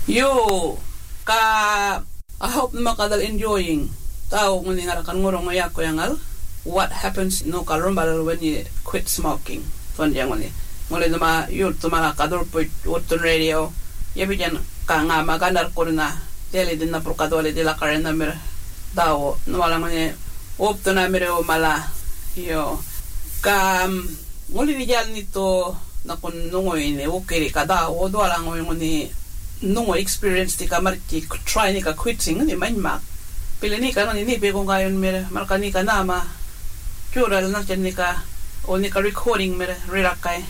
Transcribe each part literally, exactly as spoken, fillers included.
Yo, ka, I hope makadal enjoying. Tao nguni ngarakan ngurong ya ko yangal. What happens no karumbal when you quit smoking? Tuan yang nguni. Nguli tuma yul tuma kadul put utun radio. Yabijan ka nga magandar ko na. Deli din na prokadole de la karena mir. Tao nuwala nguni. Opto na mir o mala. Yo, ka nguli dijal nito na kun nungoy ni ukiri kada o duwala nguni nungo experience ti ka marki try ni ka quitting ni manmak. Pili ni ka no ni pe kung kayon mir marka ni ka nama. Cural na dyan ni ka o ni ka recording mir rirakay.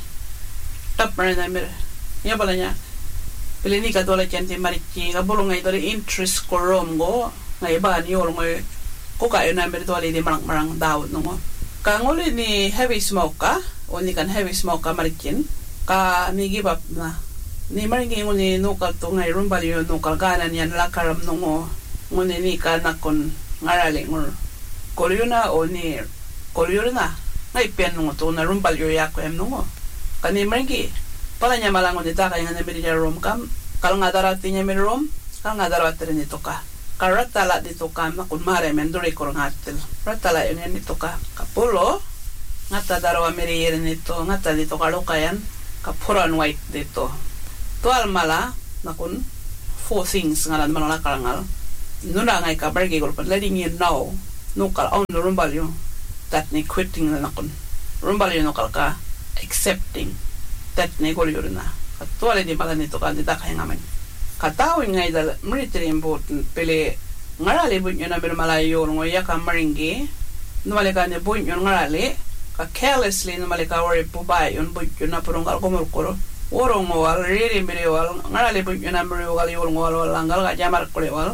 Tap mer na mir. Yan pala niya. Pili ni ka dola dyan ti marki ka bulong ngay dola interest ko rom go. Ngay ba ni yol ngoy ko kayo na mir dola di marang-marang daw nungo. Ka nguli ni heavy smoke ka o ni kan heavy smoke ka marikin ka ni give up na. Ni maringi nguni nukal to ngay rumbal yun nukal ganan yan lakaram nungo nguni ni ka nakon ngarali ngur kolyo na o ni kolyo na ngay pen nungo to na rumbal yun yako em nungo ka ni maringi pala niya malangon nita kaya nga nabili niya rom kam kal nga darati niya mir rom kal nga darati rin ito ka ka ratala dito ka nakon mare menduri ko ngatil ratala yun yan ito ka kapulo ngata darawa miri rin ito ngata dito ka lukayan kapuran white dito tual mala nakun four things ngalan manala karangal nuna ngay ka bargi gol letting you know nukal on the rumbal yo that ni quitting na nakun rumbal yo nukal ka accepting that ni gol yo na tual di mala nito ka dita kay ngaman katawin ngay dal military important pele ngarali bun yo na bir malayo ngoy ka maringi numale ka ni bun yo ngarali ka carelessly numale ka worry pubay yon bun yo na purong kal komurkoro Orang wal riri mire wal ngarali bu yuna mire wal yul wal wal langal ga jamar kule wal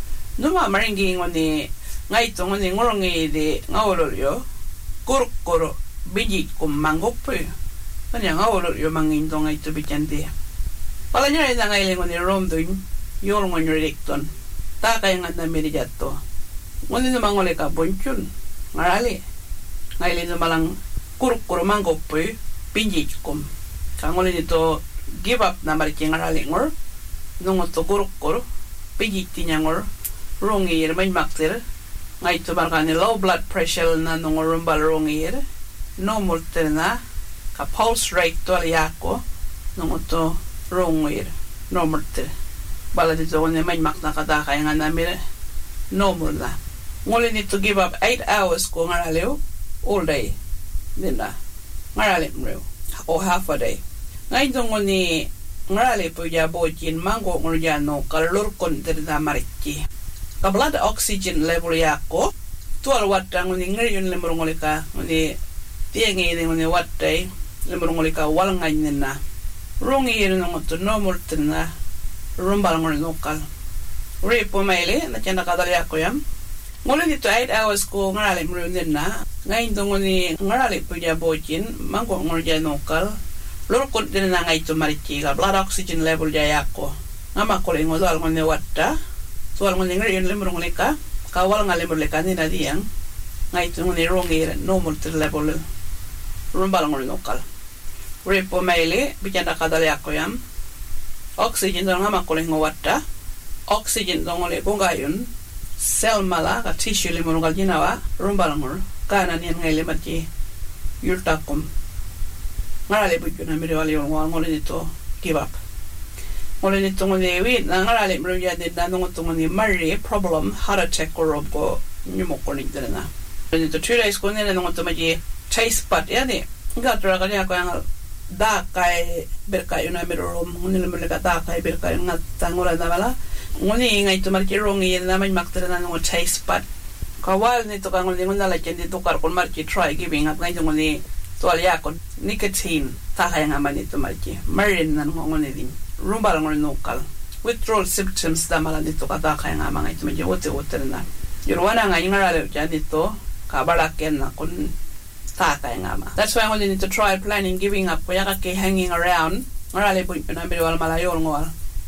numa maringi ngoni ngai to ngoni ngorongi de ngawol yo kur kur biji kum mangope kanya ngawol yo mangin to ngai to bijande palanya ina ngai le ngoni rom doin yul ngoni rekton ta kay nganda mire jatto ngoni no mangole ka bonchun ngarali ngai le no malang kur kur mangope biji kum Kangoli nito give up na mariking aralingor nung to kurukor pigiti nyangor rongir may maktir ngay to markani low blood pressure na nung rumbal rongir no multer na ka pulse rate to aliyako nung to rongir no multer bala dito kung may mak na katakay nga namir no mula ngoli nito give up eight hours ko ngaraliw all day din na ngaralim rew o half a day ngay dongo ni ngarali po ya bojin mango ngurjano kalor konter na mariki ka blood oxygen level yako tual watang ni ngayon lemurungolika ni tiengi ni ni wattay lemurungolika wal ngayon na rungi yun ng to normal na rumbal ngol nokal re po maile na tiyan nakadali ako yam ngolo dito eight hours ko ngarali murundin na ngayon dongo ni ngarali po ya bojin mango ngurjano kal lor kon din na ngay to mariki ka blood oxygen level jaya ko ngama ko lingo dal ngone watta so al ngone ngir len murung leka kawal ngale mur leka ni na diang ngay to ngone rongi normal level rumbal ngol nokal repo maile bijanda kadale ako yam oxygen dal ngama ko lingo watta oxygen dal ngole ko gayon cell mala ka tissue le murung ginawa rumbal ngol kana ni ngale mati yultakum ngarali bu na mire wali on ngol nito give up ngol nito ngone wi na ngarali mro ya de na ngol to ngone mari problem heart attack or go nyumo ko ni dena nito two days ko ne ngol to maji taste bud ya ni ngatra ka ya ko yang da kai berka yuna miro rom ngol le ka da kai berka ngat tangola na bala ngoni ngai to marki rongi na man maktra na ngol taste bud kawal nito ka ngol ngol na la kendi to kar kon marki try giving up ngai ngoni tual yakon nicotine takay nga man ito malki marin nan ngongon din rumbal ngon nokal withdrawal symptoms da mala dito katakay nga mga ito medyo ote-ote na yurwana nga yung ngaralo dyan dito kabalaken na kun takay nga ma that's why I need to try planning giving up kaya kaki hanging around ngaralo po yung nabiriwal malayo ngwal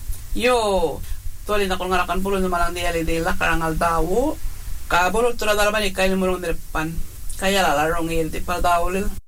yo tuwali na kung ngarakan pulo na malang diyali di lakarangal dawo kabulot tura dalaman ikay lumurong nirepan kaya lalarong il di pa daulil